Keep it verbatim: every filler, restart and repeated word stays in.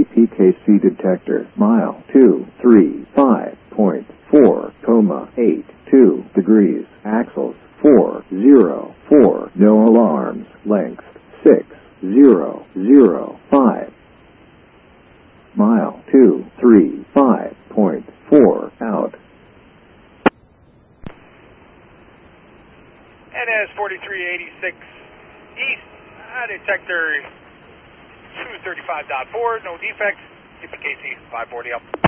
P K C detector, mile two three five point four, comma eight two degrees, axles four zero four, no alarms, length six zero zero five, mile two three five point four, out. N S forty-three eighty-six East, uh, detector two thirty-five point four, no defects, K P K C five forty up.